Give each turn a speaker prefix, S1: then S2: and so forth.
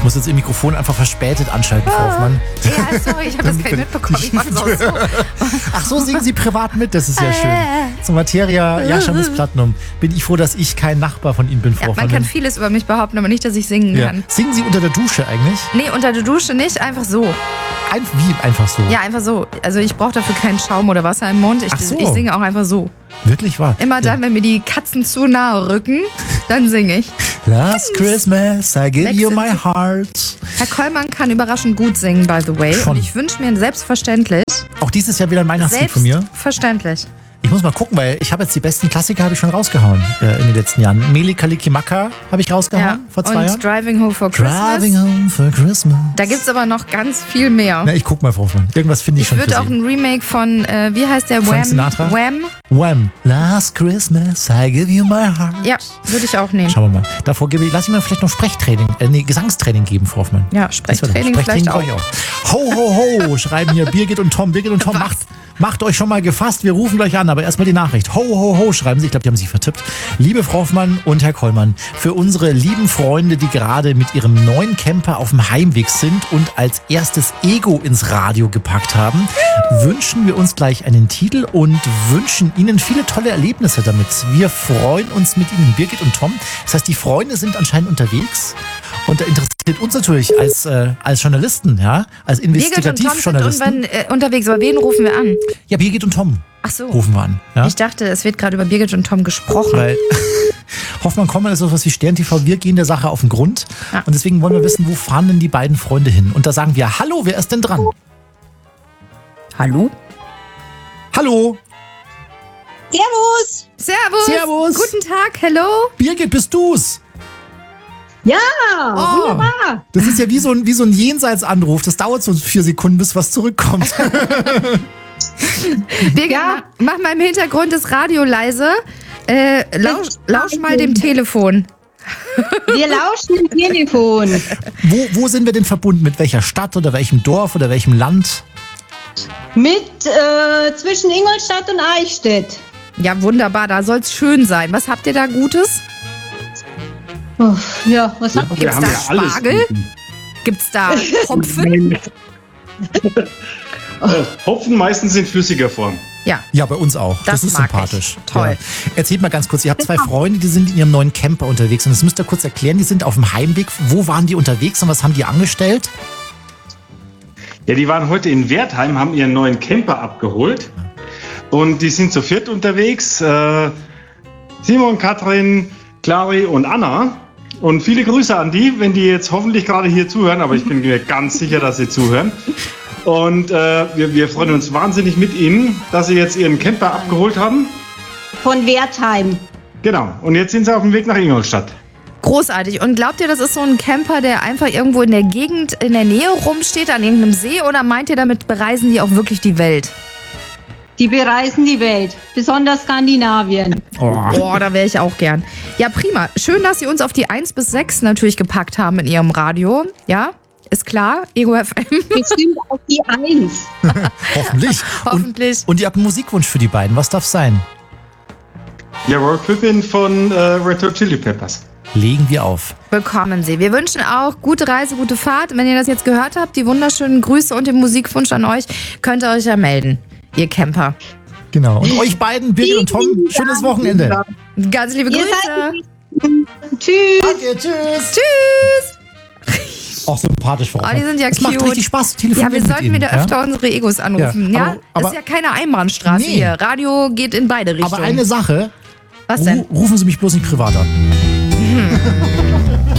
S1: muss jetzt Ihr Mikrofon einfach verspätet anschalten, Frau Hoffmann.
S2: Ja, sorry, ich habe das gar nicht mitbekommen. Ich mache das auch so.
S1: Ach so, singen Sie privat mit, das ist ja schön. So Materia Jaschamis Platinum. Bin ich froh, dass ich kein Nachbar von Ihnen bin, Frau
S2: Ja,
S1: Hoffmann.
S2: man kann vieles über mich behaupten, aber nicht, dass ich singen kann.
S1: Singen Sie unter der Dusche eigentlich?
S2: Nee, unter der Dusche nicht, einfach so.
S1: Wie einfach so?
S2: Ja, einfach so. Also ich brauche dafür keinen Schaum oder Wasser im Mund. Ich singe auch einfach so.
S1: Wirklich wahr?
S2: Immer dann, wenn mir die Katzen zu nahe rücken, dann singe ich.
S1: Last Christmas, I give you my heart.
S2: Herr Kollmann kann überraschend gut singen, by the way.
S1: Schon.
S2: Und ich wünsche mir selbstverständlich.
S1: Auch dieses Jahr wieder ein Weihnachtslied von mir.
S2: Selbstverständlich.
S1: Ich muss mal gucken, weil ich habe jetzt die besten Klassiker habe ich schon rausgehauen in den letzten Jahren. Mele Kalikimaka habe ich rausgehauen vor 2 Jahren.
S2: Und Driving Home for Christmas.
S1: Driving Home for Christmas.
S2: Da gibt es aber noch ganz viel mehr.
S1: Na, ich guck mal, Frau Hoffmann. Irgendwas finde ich schon.
S2: Ich würde auch ein Remake von, wie heißt der?
S1: Frank Sinatra?
S2: Wham.
S1: Last Christmas, I give you my heart.
S2: Ja, würde ich auch nehmen.
S1: Schauen wir mal. Davor lass ich mir vielleicht noch Gesangstraining geben, Frau Hoffmann.
S2: Ja, Sprechtraining vielleicht auch.
S1: Ho, ho, ho, schreiben hier Birgit und Tom. Birgit und Tom, macht euch schon mal gefasst. Wir rufen gleich an, aber erstmal die Nachricht. Ho, ho, ho, schreiben Sie. Ich glaube, die haben sich vertippt. Liebe Frau Hoffmann und Herr Kollmann, für unsere lieben Freunde, die gerade mit ihrem neuen Camper auf dem Heimweg sind und als erstes Ego ins Radio gepackt haben, wünschen wir uns gleich einen Titel und wünschen Ihnen viele tolle Erlebnisse damit. Wir freuen uns mit Ihnen, Birgit und Tom. Das heißt, die Freunde sind anscheinend unterwegs. Und da interessiert uns natürlich als Journalisten, ja, als Investigativjournalisten.
S2: Birgit und Tom sind unterwegs, aber wen rufen wir an?
S1: Ja, Birgit und Tom.
S2: Ach so.
S1: Rufen wir an. Ja?
S2: Ich dachte, es wird gerade über Birgit und Tom gesprochen.
S1: Weil Hoffmann-Kollmann ist sowas wie Stern TV. Wir gehen der Sache auf den Grund. Ja. Und deswegen wollen wir wissen, wo fahren denn die beiden Freunde hin? Und da sagen wir, hallo, wer ist denn dran?
S2: Hallo?
S1: Hallo?
S3: Servus!
S1: Servus!
S2: Guten Tag, hello?
S1: Birgit, bist du's?
S3: Ja, wunderbar.
S1: Das ist ja wie so ein Jenseitsanruf. Das dauert so 4 Sekunden, bis was zurückkommt.
S2: Birgit, mach mal im Hintergrund das Radio leise. Lausch mal dem Telefon.
S3: Wir lauschen dem Telefon.
S1: Wo sind wir denn verbunden? Mit welcher Stadt oder welchem Dorf oder welchem Land?
S3: Zwischen Ingolstadt und Eichstätt.
S2: Ja, wunderbar, da soll's schön sein. Was habt ihr da Gutes?
S3: Oh, ja, was habt ihr?
S2: Gibt's da Spargel? Gibt's da Hopfen?
S4: Hopfen meistens in flüssiger Form.
S1: Ja, bei uns auch. Das ist
S2: mag
S1: sympathisch.
S2: Ich. Toll.
S1: Ja. Erzählt mal ganz kurz, ihr habt 2 Freunde, die sind in ihrem neuen Camper unterwegs. Und das müsst ihr kurz erklären, die sind auf dem Heimweg. Wo waren die unterwegs und was haben die angestellt?
S4: Ja, die waren heute in Wertheim, haben ihren neuen Camper abgeholt. Und die sind zu 4 unterwegs. Simon, Katrin, Clary und Anna. Und viele Grüße an die, wenn die jetzt hoffentlich gerade hier zuhören. Aber ich bin mir ganz sicher, dass sie zuhören. Und wir freuen uns wahnsinnig mit Ihnen, dass Sie jetzt Ihren Camper abgeholt haben.
S3: Von Wertheim.
S4: Genau. Und jetzt sind Sie auf dem Weg nach Ingolstadt.
S2: Großartig. Und glaubt ihr, das ist so ein Camper, der einfach irgendwo in der Gegend, in der Nähe rumsteht, an irgendeinem See? Oder meint ihr, damit bereisen die auch wirklich die Welt?
S3: Die bereisen die Welt, besonders Skandinavien.
S2: Oh, da wäre ich auch gern. Ja, prima. Schön, dass Sie uns auf die 1 bis 6 natürlich gepackt haben in Ihrem Radio. Ja, ist klar. Ego FM.
S3: Bestimmt auf die 1.
S1: Hoffentlich.
S2: Hoffentlich.
S1: Und ihr habt einen Musikwunsch für die beiden. Was darf sein?
S4: Ja, Roy Pippin von Red Hot Chili Peppers.
S1: Legen wir auf.
S2: Bekommen Sie. Wir wünschen auch gute Reise, gute Fahrt. Wenn ihr das jetzt gehört habt, die wunderschönen Grüße und den Musikwunsch an euch, könnt ihr euch ja melden. Ihr Camper.
S1: Genau. Und euch beiden, Birgit und Tom, schönes Wochenende.
S2: Ganz liebe Grüße.
S3: Tschüss.
S1: Danke, tschüss.
S2: Tschüss.
S1: Auch sympathisch, Frau.
S2: Die sind ja
S1: es
S2: cute.
S1: macht richtig Spaß, telefonieren
S2: Ja, wir sollten
S1: mit
S2: wieder
S1: Ihnen,
S2: öfter unsere Egos anrufen.
S1: Ja, aber
S2: ist ja keine Einbahnstraße hier. Radio geht in beide Richtungen.
S1: Aber eine Sache.
S2: Was denn?
S1: Rufen Sie mich bloß nicht privat an.